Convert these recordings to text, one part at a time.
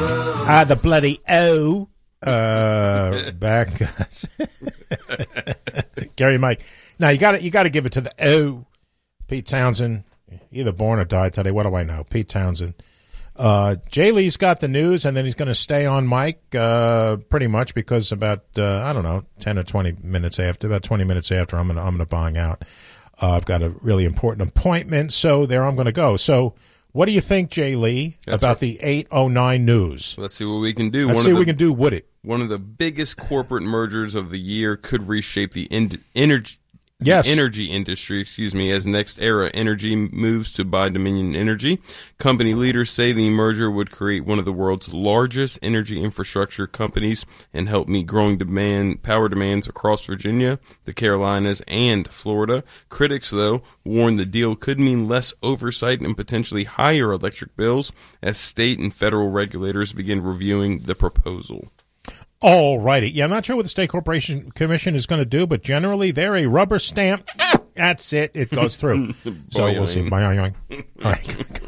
The bloody O. Back. Gary Mike. Now, you got to give it to the O. Pete Townsend, either born or died today. What do I know? Pete Townsend. Jay Lee's got the news, and then he's going to stay on mic pretty much because about, 10 or 20 minutes after, I'm going to bong out. I've got a really important appointment, so there I'm going to go. So what do you think, Jay Lee, about the 809 news? Let's see what we can do. Let's see what we can do with it. One of the biggest corporate mergers of the year could reshape the energy industry, as NextEra Energy moves to buy Dominion Energy. Company leaders say the merger would create one of the world's largest energy infrastructure companies and help meet growing power demands across Virginia, the Carolinas, and Florida. Critics, though, warn the deal could mean less oversight and potentially higher electric bills as state and federal regulators begin reviewing the proposal. All righty. Yeah, I'm not sure what the State Corporation Commission is going to do, but generally they're a rubber stamp. That's it. It goes through. So we'll see. All right.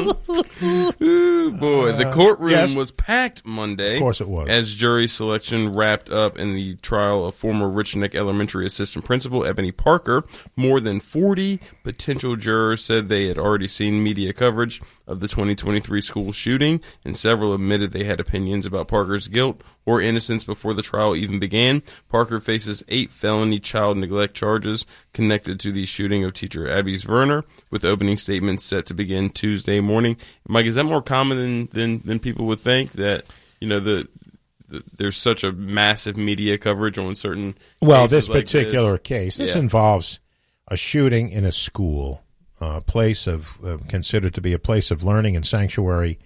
Ooh, boy. The courtroom was packed Monday. Of course it was. As jury selection wrapped up in the trial of former Rich Neck Elementary Assistant Principal Ebony Parker. More than 40 potential jurors said they had already seen media coverage of the 2023 school shooting, and several admitted they had opinions about Parker's guilt or innocence before the trial even began. Parker faces 8 felony child neglect charges connected to the shooting of teacher Abby Zwerner, with opening statements set to begin Tuesday morning. Mike, is that more common than people would think, that there's such a massive media coverage on certain cases this like particular case, this involves a shooting in a school, a place of considered to be a place of learning and sanctuary,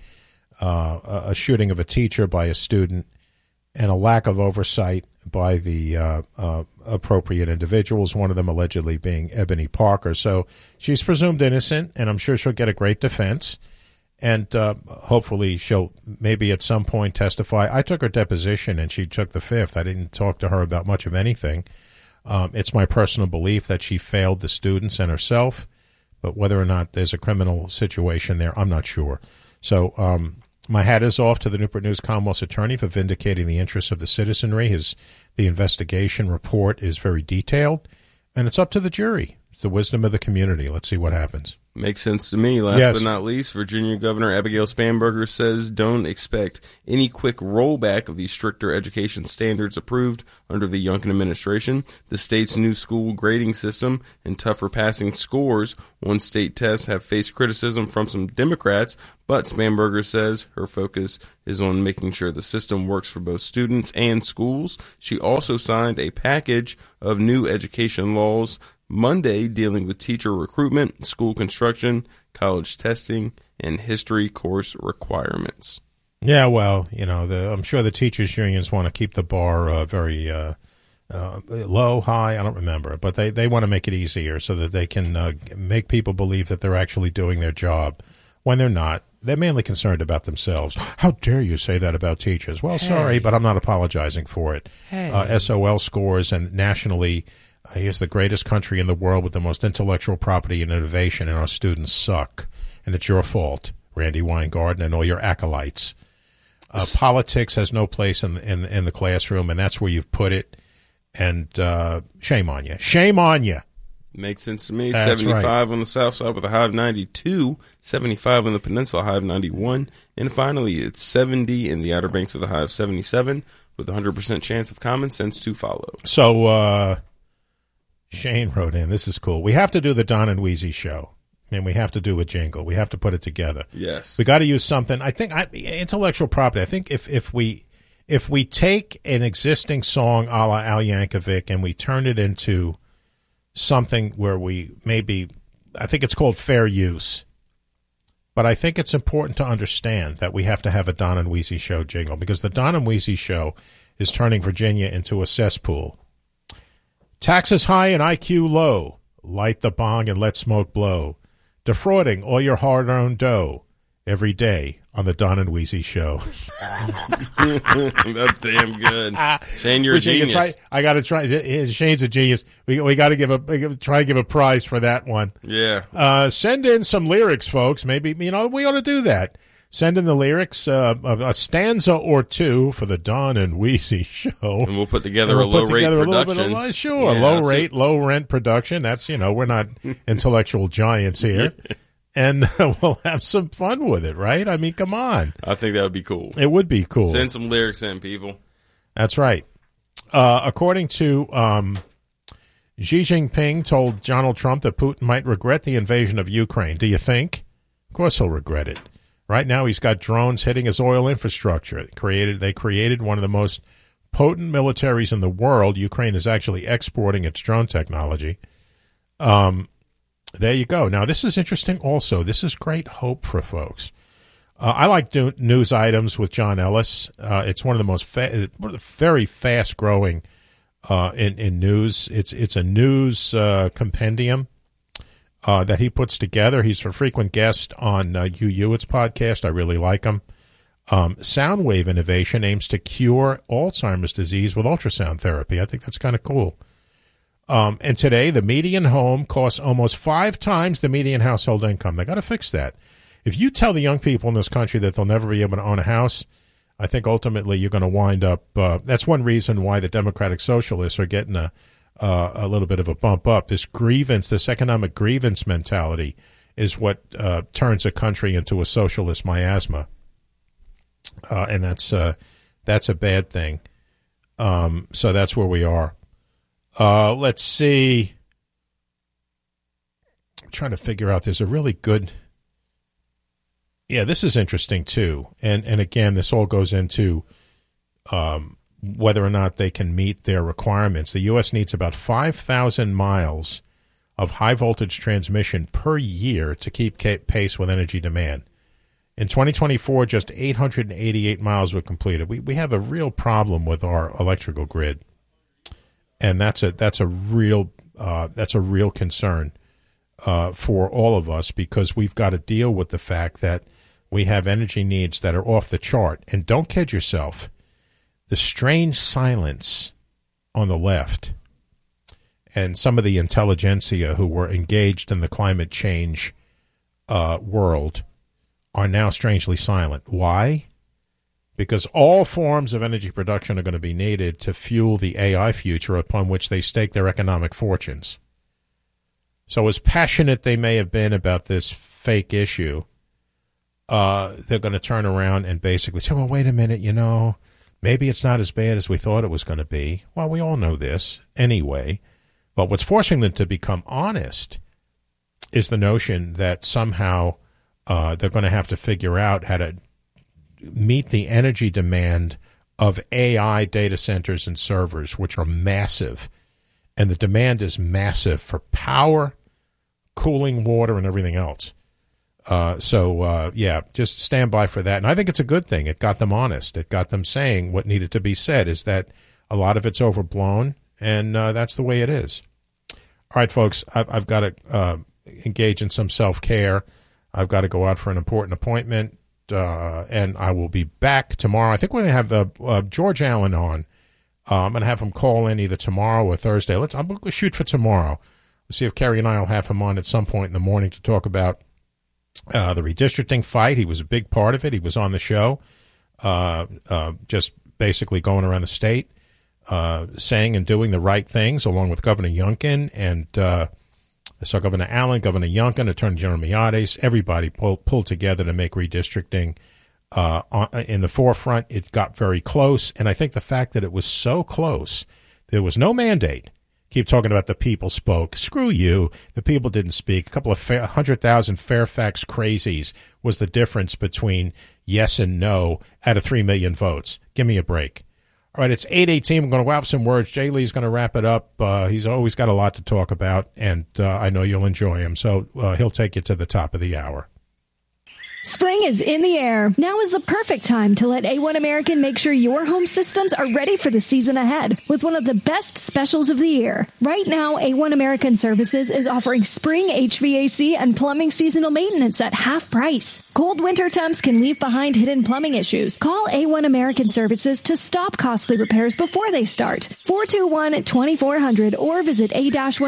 a shooting of a teacher by a student, and a lack of oversight by the appropriate individuals, one of them allegedly being Ebony Parker. So she's presumed innocent, and I'm sure she'll get a great defense, and hopefully she'll maybe at some point testify. I took her deposition, and she took the fifth. I didn't talk to her about much of anything. It's my personal belief that she failed the students and herself, but whether or not there's a criminal situation there, I'm not sure. So my hat is off to the Newport News Commonwealth's attorney for vindicating the interests of the citizenry. The investigation report is very detailed, and it's up to the jury. It's the wisdom of the community. Let's see what happens. Makes sense to me. Last but not least, Virginia Governor Abigail Spanberger says don't expect any quick rollback of the stricter education standards approved under the Youngkin administration. The state's new school grading system and tougher passing scores on state tests have faced criticism from some Democrats, but Spanberger says her focus is on making sure the system works for both students and schools. She also signed a package of new education laws Monday dealing with teacher recruitment, school construction, college testing, and history course requirements. Yeah, well, I'm sure the teachers' unions want to keep the bar very low, high, I don't remember, but they want to make it easier so that they can make people believe that they're actually doing their job when they're not. They're mainly concerned about themselves. How dare you say that about teachers? Well, sorry, but I'm not apologizing for it. SOL scores, and nationally, here's the greatest country in the world with the most intellectual property and innovation, and our students suck. And it's your fault, Randy Weingarten and all your acolytes. Politics has no place in the classroom, and that's where you've put it. And shame on you. Shame on you. Makes sense to me. That's 75 right. On the south side with a high of 92, 75 on the peninsula, high of 91, and finally it's 70 in the Outer Banks with a high of 77, with a 100% chance of common sense to follow. So Shane wrote in, this is cool. We have to do the Don and Weezy show, and we have to do a jingle. We have to put it together. Yes. We got to use something. I think intellectual property. I think if we take an existing song a la Al Yankovic and we turn it into something where we maybe, I think it's called fair use. But I think it's important to understand that we have to have a Don and Weezy show jingle, because the Don and Weezy show is turning Virginia into a cesspool. Taxes high and IQ low. Light the bong and let smoke blow. Defrauding all your hard-earned dough every day on the Don and Weezy show. That's damn good. Shane, you're a genius. I got to try. Shane's a genius. We got to try and give a prize for that one. Yeah. Send in some lyrics, folks. Maybe, we ought to do that. Send in the lyrics of a stanza or two for the Don and Weezy show. And we'll put together a low-rate production. Low-rate, low-rent production. That's, we're not intellectual giants here. And we'll have some fun with it, right? I mean, come on. I think that would be cool. It would be cool. Send some lyrics in, people. That's right. According to Xi Jinping told Donald Trump that Putin might regret the invasion of Ukraine. Do you think? Of course he'll regret it. Right now he's got drones hitting his oil infrastructure. They created one of the most potent militaries in the world. Ukraine is actually exporting its drone technology. There you go. Now, this is interesting also. This is great hope for folks. I like news items with John Ellis. It's one of the most very fast-growing in news. It's a news compendium that he puts together. He's a frequent guest on It's podcast. I really like him. Soundwave Innovation aims to cure Alzheimer's disease with ultrasound therapy. I think that's kind of cool. And today, the median home costs almost 5 times the median household income. They got to fix that. If you tell the young people in this country that they'll never be able to own a house, I think ultimately you're going to wind up. That's one reason why the Democratic Socialists are getting a little bit of a bump up. This economic grievance mentality is what turns a country into a socialist miasma. And that's a bad thing. So that's where we are. Let's see. I'm trying to figure out. There's a really good. Yeah, this is interesting too. And again, this all goes into whether or not they can meet their requirements. The U.S. needs about 5,000 miles of high voltage transmission per year to keep pace with energy demand. In 2024, just 888 miles were completed. We have a real problem with our electrical grid. And that's a real concern for all of us, because we've got to deal with the fact that we have energy needs that are off the chart. And don't kid yourself, the strange silence on the left and some of the intelligentsia who were engaged in the climate change world are now strangely silent. Why? Because all forms of energy production are going to be needed to fuel the AI future upon which they stake their economic fortunes. So as passionate they may have been about this fake issue, they're going to turn around and basically say, well, wait a minute, maybe it's not as bad as we thought it was going to be. Well, we all know this anyway. But what's forcing them to become honest is the notion that somehow they're going to have to figure out how to meet the energy demand of AI data centers and servers, which are massive. And the demand is massive for power, cooling water, and everything else. Just stand by for that. And I think it's a good thing. It got them honest. It got them saying what needed to be said, is that a lot of it's overblown, and that's the way it is. All right, folks, I've got to engage in some self-care. I've got to go out for an important appointment, and I will be back tomorrow. I think we're going to have George Allen on. I'm going to have him call in either tomorrow or Thursday. I'm going to shoot for tomorrow. We'll see if Kerry and I will have him on at some point in the morning to talk about the redistricting fight. He was a big part of it. He was on the show, just basically going around the state, saying and doing the right things, along with Governor Youngkin and so Governor Allen, Governor Youngkin, Attorney General Miades. Everybody pulled together to make redistricting in the forefront. It got very close, and I think the fact that it was so close, there was no mandate. Keep talking about the people spoke. Screw you. The people didn't speak. A couple of 100,000 Fairfax crazies was the difference between yes and no out of 3 million votes. Give me a break. All right, it's 8:18. We're going to go out with some words. Jay Lee's going to wrap it up. He's always got a lot to talk about, and I know you'll enjoy him. So he'll take you to the top of the hour. Spring is in the air. Now is the perfect time to let A1 American make sure your home systems are ready for the season ahead with one of the best specials of the year. Right now, A1 American Services is offering spring HVAC and plumbing seasonal maintenance at half price. Cold winter temps can leave behind hidden plumbing issues. Call A1 American Services to stop costly repairs before they start. 421-2400 or visit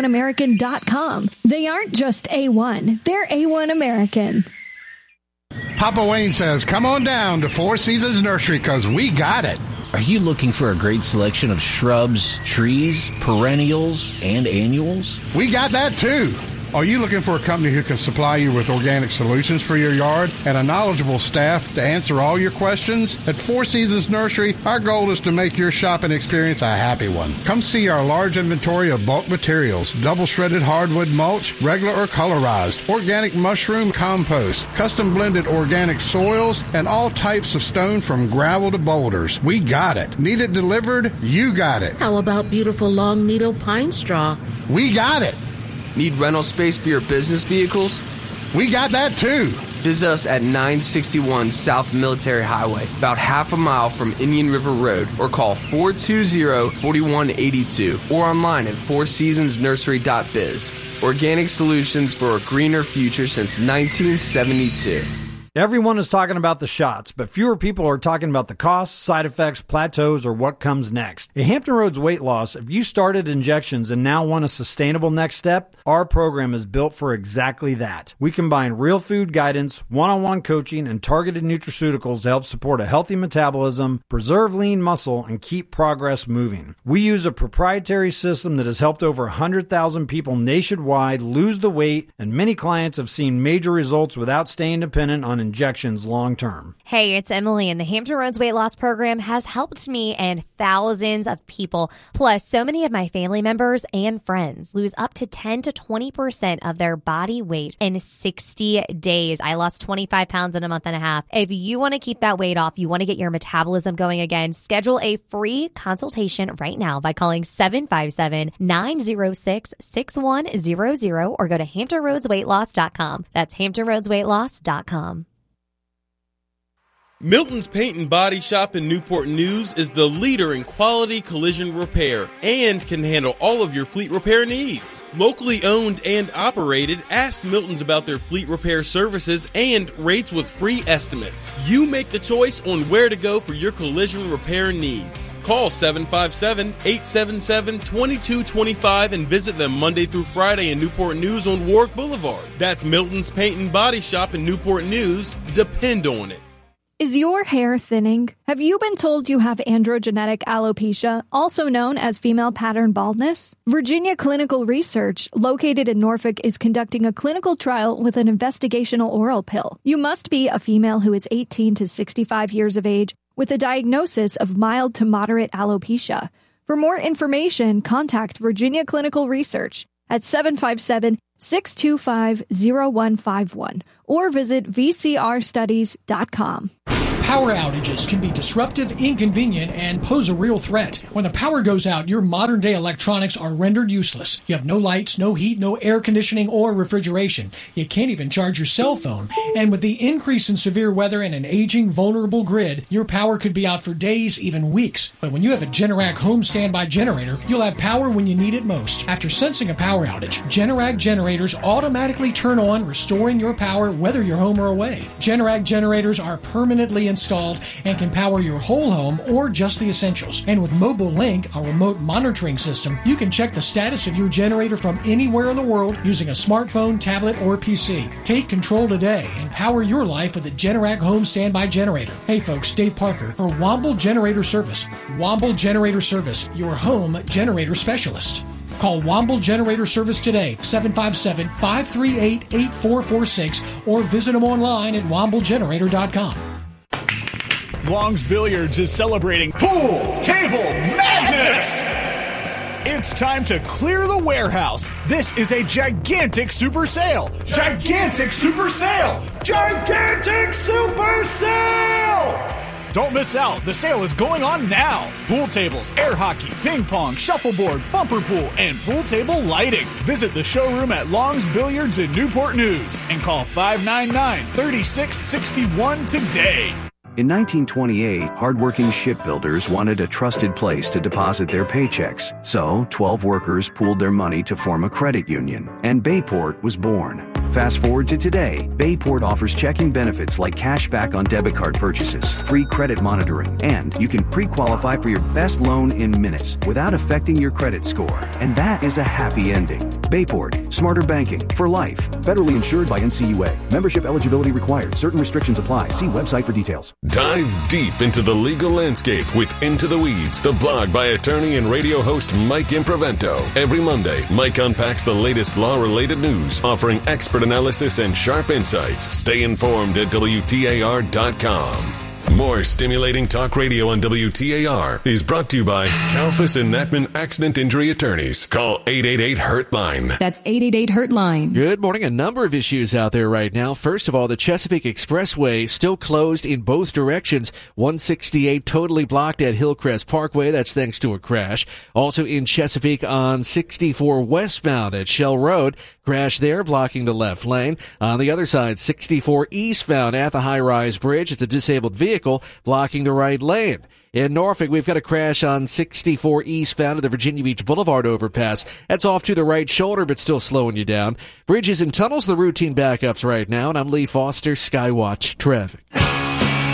a-1american.com. They aren't just A1, they're A1 American. Papa Wayne says, come on down to Four Seasons Nursery because we got it. Are you looking for a great selection of shrubs, trees, perennials, and annuals? We got that too. Are you looking for a company who can supply you with organic solutions for your yard and a knowledgeable staff to answer all your questions? At Four Seasons Nursery, our goal is to make your shopping experience a happy one. Come see our large inventory of bulk materials, double shredded hardwood mulch, regular or colorized, organic mushroom compost, custom blended organic soils, and all types of stone from gravel to boulders. We got it. Need it delivered? You got it. How about beautiful long needle pine straw? We got it. Need rental space for your business vehicles? We got that too. Visit us at 961 South Military Highway, about half a mile from Indian River Road, or call 420-4182, or online at fourseasonsnursery.biz. Organic solutions for a greener future since 1972. Everyone is talking about the shots, but fewer people are talking about the costs, side effects, plateaus, or what comes next. At Hampton Roads Weight Loss, if you started injections and now want a sustainable next step, our program is built for exactly that. We combine real food guidance, one-on-one coaching, and targeted nutraceuticals to help support a healthy metabolism, preserve lean muscle, and keep progress moving. We use a proprietary system that has helped over 100,000 people nationwide lose the weight, and many clients have seen major results without staying dependent on injections long term. Hey, it's Emily, and the Hampton Roads Weight Loss Program has helped me and thousands of people. Plus, so many of my family members and friends lose up to 10 to 20% of their body weight in 60 days. I lost 25 pounds in a month and a half. If you want to keep that weight off, you want to get your metabolism going again, schedule a free consultation right now by calling 757-906-6100 or go to HamptonRoadsWeightLoss.com. That's HamptonRoadsWeightLoss.com. Milton's Paint and Body Shop in Newport News is the leader in quality collision repair and can handle all of your fleet repair needs. Locally owned and operated, ask Milton's about their fleet repair services and rates with free estimates. You make the choice on where to go for your collision repair needs. Call 757-877-2225 and visit them Monday through Friday in Newport News on Warwick Boulevard. That's Milton's Paint and Body Shop in Newport News. Depend on it. Is your hair thinning? Have you been told you have androgenetic alopecia, also known as female pattern baldness? Virginia Clinical Research, located in Norfolk, is conducting a clinical trial with an investigational oral pill. You must be a female who is 18 to 65 years of age with a diagnosis of mild to moderate alopecia. For more information, contact Virginia Clinical Research at 757-625-0151 or visit vcrstudies.com. Power outages can be disruptive, inconvenient, and pose a real threat. When the power goes out, your modern-day electronics are rendered useless. You have no lights, no heat, no air conditioning or refrigeration. You can't even charge your cell phone. And with the increase in severe weather and an aging, vulnerable grid, your power could be out for days, even weeks. But when you have a Generac home standby generator, you'll have power when you need it most. After sensing a power outage, Generac generators automatically turn on, restoring your power whether you're home or away. Generac generators are permanently installed and can power your whole home or just the essentials. And with Mobile Link, a remote monitoring system, you can check the status of your generator from anywhere in the world using a smartphone, tablet, or PC. Take control today and power your life with the Generac Home Standby Generator. Hey folks, Dave Parker for Womble Generator Service. Womble Generator Service, your home generator specialist. Call Womble Generator Service today, 757-538-8446, or visit them online at womblegenerator.com. Long's Billiards is celebrating Pool Table Madness! It's time to clear the warehouse. This is a gigantic super sale. Gigantic super sale! Gigantic super sale! Don't miss out. The sale is going on now. Pool tables, air hockey, ping pong, shuffleboard, bumper pool, and pool table lighting. Visit the showroom at Long's Billiards in Newport News and call 599-3661 today. In 1928, hardworking shipbuilders wanted a trusted place to deposit their paychecks. So, 12 workers pooled their money to form a credit union, and Bayport was born. Fast forward to today, Bayport offers checking benefits like cash back on debit card purchases, free credit monitoring, and you can pre-qualify for your best loan in minutes without affecting your credit score. And that is a happy ending. Bayport, smarter banking for life. Federally insured by NCUA. Membership eligibility required. Certain restrictions apply. See website for details. Dive deep into the legal landscape with Into the Weeds, the blog by attorney and radio host Mike Improvento. Every Monday, Mike unpacks the latest law-related news, offering expert analysis and sharp insights. Stay informed at WTAR.com. More stimulating talk radio on WTAR is brought to you by Kalfas and Natman Accident Injury Attorneys. Call 888-HURT-LINE. That's 888-HURT-LINE. Good morning. A number of issues out there right now. First of all, the Chesapeake Expressway still closed in both directions. 168 totally blocked at Hillcrest Parkway. That's thanks to a crash. Also in Chesapeake on 64 westbound at Shell Road. Crash there, blocking the left lane. On the other side, 64 eastbound at the high-rise bridge. It's a disabled vehicle blocking the right lane. In Norfolk, we've got a crash on 64 eastbound at the Virginia Beach Boulevard overpass. That's off to the right shoulder, but still slowing you down. Bridges and tunnels, the routine backups right now. And I'm Lee Foster, Skywatch Traffic.